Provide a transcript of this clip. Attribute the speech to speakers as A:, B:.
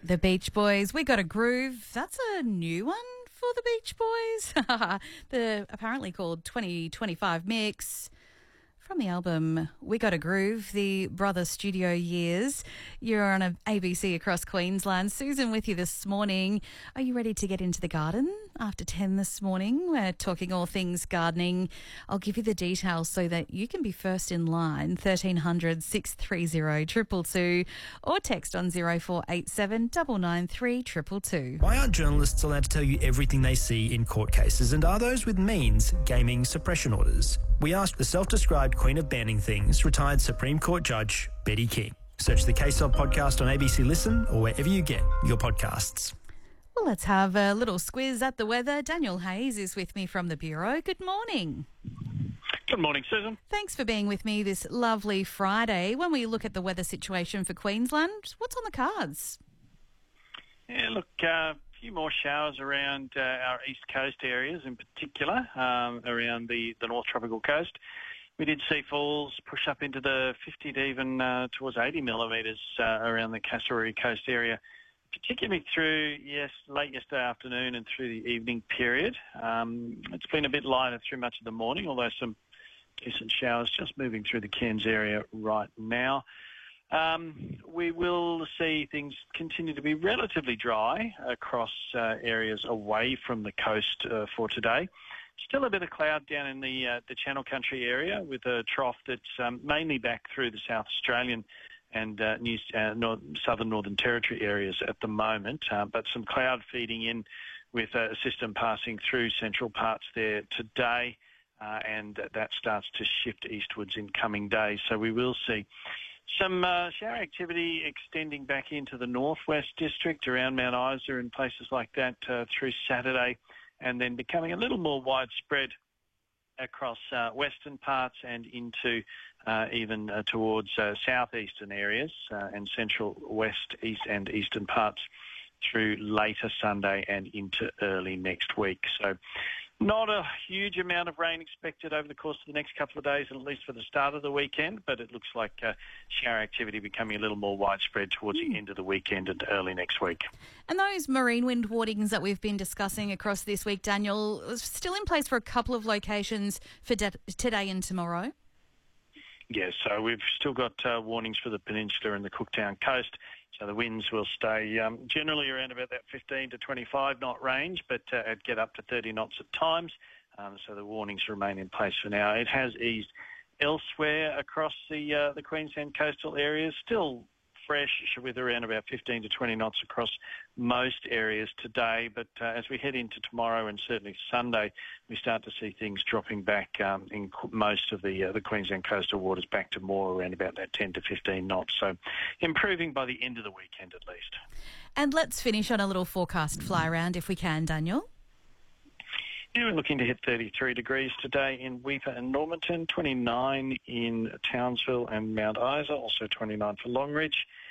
A: The Beach Boys, We Got a Groove. That's a new one for the Beach Boys. The apparently called 2025 mix from the album We Got a Groove, the Brother Studio Years. You're on a ABC across Queensland. Susan with you this morning. Are you ready to get into the garden after 10 this morning? We're talking all things gardening. I'll give you the details so that you can be first in line, 1300 630 222, or text on 0487 993 222.
B: Why aren't journalists allowed to tell you everything they see in court cases, and are those with means gaming suppression orders? We asked the self-described Queen of Banning Things, retired Supreme Court Judge Betty King. Search the Case Of podcast on ABC Listen or wherever you get your podcasts.
A: Well, let's have a little squiz at the weather. Daniel Hayes is with me from the Bureau. Good morning.
C: Good morning, Susan.
A: Thanks for being with me this lovely Friday. When we look at the weather situation for Queensland, what's on the cards?
C: Yeah, look, a few more showers around our east coast areas in particular, around the North Tropical Coast. We did see falls push up into the 50 to even towards 80 millimetres around the Kasserine Coast area, particularly through late yesterday afternoon and through the evening period. It's been a bit lighter through much of the morning, although some decent showers just moving through the Cairns area right now. We will see things continue to be relatively dry across areas away from the coast for today. Still a bit of cloud down in the Channel Country area with a trough that's mainly back through the South Australian and Southern Northern Territory areas at the moment, but some cloud feeding in with a system passing through central parts there today, and that starts to shift eastwards in coming days. So we will see some shower activity extending back into the northwest district around Mount Isa and places like that through Saturday, and then becoming a little more widespread across western parts and into even towards southeastern areas and central west, east and eastern parts through later Sunday and into early next week. So not a huge amount of rain expected over the course of the next couple of days, at least for the start of the weekend, but it looks like shower activity becoming a little more widespread towards the end of the weekend and early next week.
A: And those marine wind warnings that we've been discussing across this week, Daniel, are still in place for a couple of locations for today and tomorrow?
C: Yes, so we've still got warnings for the peninsula and the Cooktown coast. So the winds will stay generally around about that 15 to 25 knot range, but it'd get up to 30 knots at times. So the warnings remain in place for now. It has eased elsewhere across the Queensland coastal areas. Still fresh with around about 15 to 20 knots across most areas today. But as we head into tomorrow and certainly Sunday, we start to see things dropping back in most of the Queensland coastal waters back to more around about that 10 to 15 knots. So improving by the end of the weekend at least.
A: And let's finish on a little forecast fly around if we can, Daniel.
C: Yeah, we're looking to hit 33 degrees today in Weipa and Normanton, 29 in Townsville and Mount Isa, also 29 for Longreach.